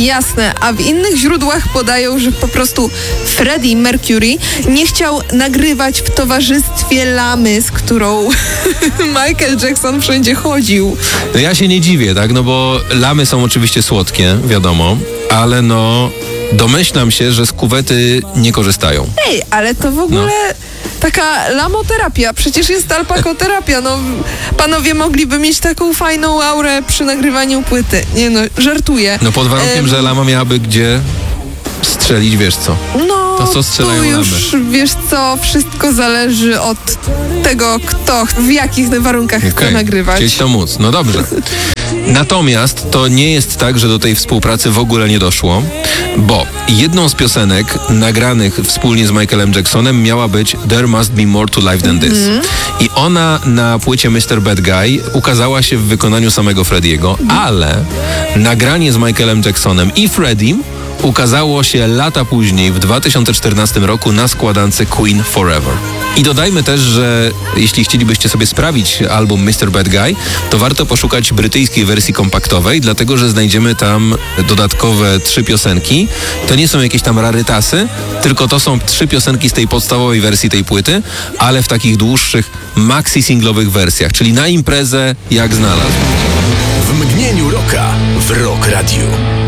Jasne, a w innych źródłach podają, że po prostu Freddie Mercury nie chciał nagrywać w towarzystwie lamy, z którą Michael Jackson wszędzie chodził. No ja się nie dziwię, tak, no bo lamy są oczywiście słodkie, wiadomo, ale no domyślam się, że z kuwety nie korzystają. Ej, ale to w ogóle taka lamoterapia, przecież jest alpakoterapia, no panowie mogliby mieć taką fajną aurę przy nagrywaniu płyty. Nie no, żartuję. No pod warunkiem, że lama miałaby gdzie strzelić, wiesz co? No, to co strzelają tu już, lamy? wiesz co, wszystko zależy od tego, kto, w jakich warunkach chce nagrywać. Chcieć to móc, no dobrze. Natomiast to nie jest tak, że do tej współpracy w ogóle nie doszło, bo jedną z piosenek nagranych wspólnie z Michaelem Jacksonem miała być There Must Be More to Life Than This. I ona na płycie Mr. Bad Guy ukazała się w wykonaniu samego Freddiego, ale nagranie z Michaelem Jacksonem i Freddiem ukazało się lata później, w 2014 roku na składance Queen Forever. I dodajmy też, że jeśli chcielibyście sobie sprawić album Mr. Bad Guy, to warto poszukać brytyjskiej wersji kompaktowej, dlatego że znajdziemy tam dodatkowe 3 piosenki. To nie są jakieś tam rarytasy, tylko to są 3 piosenki z tej podstawowej wersji tej płyty, ale w takich dłuższych maxi-singlowych wersjach, czyli na imprezę jak znalazł. W mgnieniu rocka w Rock Radio.